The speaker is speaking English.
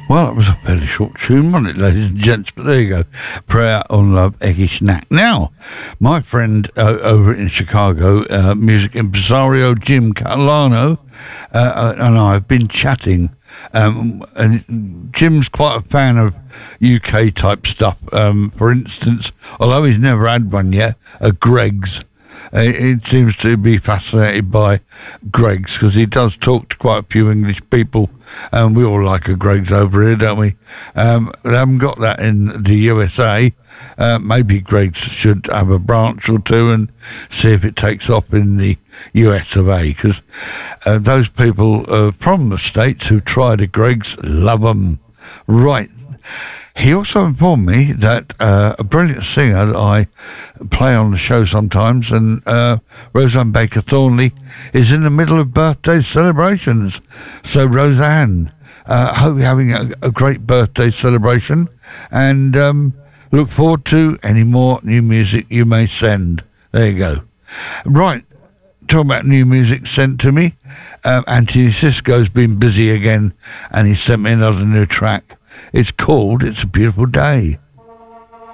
Well, it was a fairly short tune, wasn't it, ladies and gents? But there you go. Prayer on Love, Eggy Snack. Now, my friend over in Chicago, music impresario Jim Catalano, and I have been chatting. And Jim's quite a fan of UK type stuff. For instance, although he's never had one yet, a Greggs. He seems to be fascinated by Greggs because he does talk to quite a few English people, and we all like a Greggs over here, don't we? They haven't got that in the USA. Maybe Greggs should have a branch or two and see if it takes off in the US of A, because those people from the States who tried a Greggs love them. Right. He also informed me that a brilliant singer that I play on the show sometimes, and Roseanne Baker Thornley, is in the middle of birthday celebrations. So, Roseanne, hope you're having a great birthday celebration, and look forward to any more new music you may send. There you go. Right. Talking about new music sent to me, Anthony Cisco's been busy again, and he sent me another new track. It's called It's a Beautiful Day.